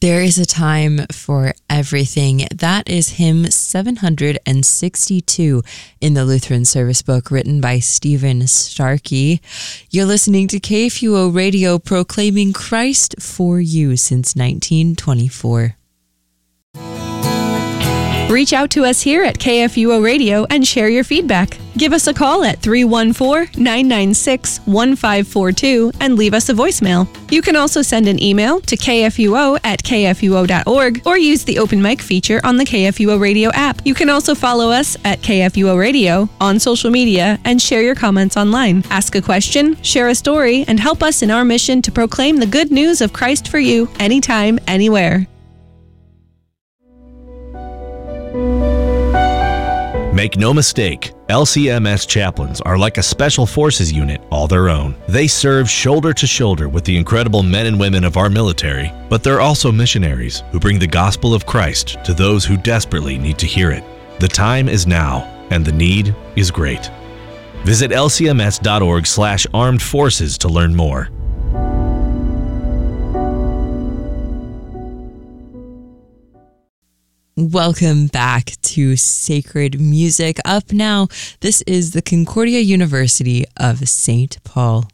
There is a time for everything. That is hymn 762 in the Lutheran Service Book, written by Stephen Starkey. You're listening to KFUO Radio, proclaiming Christ for you since 1924. Reach out to us here at KFUO Radio and share your feedback. Give us a call at 314-996-1542 and leave us a voicemail. You can also send an email to kfuo@kfuo.org or use the open mic feature on the KFUO Radio app. You can also follow us at KFUO Radio on social media and share your comments online. Ask a question, share a story, and help us in our mission to proclaim the good news of Christ for you anytime, anywhere. Make no mistake, LCMS chaplains are like a special forces unit all their own. They serve shoulder to shoulder with the incredible men and women of our military, but they're also missionaries who bring the gospel of Christ to those who desperately need to hear it. The time is now, and the need is great. Visit lcms.org/armed forces to learn more. Welcome back to Sacred Music. Up now, this is the Concordia University of St. Paul.